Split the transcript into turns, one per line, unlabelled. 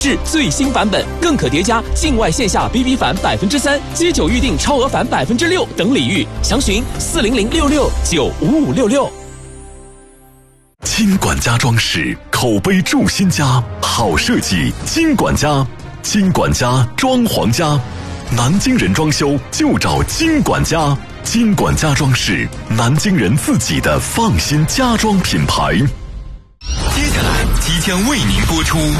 至最新版本，更可叠加境外线下 BB 返3%、街9预订超额返6%等礼遇，详询40066955566。
金管家装饰，口碑筑新家，好设计金管家，金管家装潢家，南京人装修就找金管家，金管家装饰，南京人自己的放心家装品牌。
接下来即将为您播出